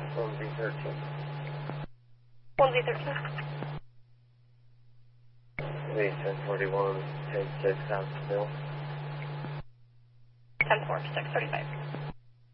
1V13. 1V13. Wait, 1041, 106, House Bill. 10-4, 635.